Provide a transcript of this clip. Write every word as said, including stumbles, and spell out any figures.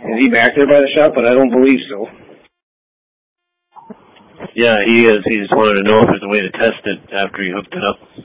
Is he back there by the shop? But I don't believe so. Yeah, he is. He just wanted to know if there's a way to test it after he hooked it up.